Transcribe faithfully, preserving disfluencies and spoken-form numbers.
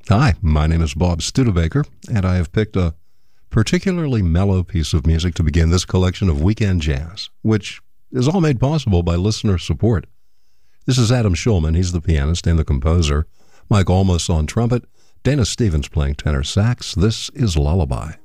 Hi, my name is Bob Studebaker, and I have picked a particularly mellow piece of music to begin this collection of Weekend Jazz, which is all made possible by listener support. This is Adam Schulman. He's the pianist and the composer. Mike Olmos on trumpet. Dana Stevens playing tenor sax. This is Lullaby.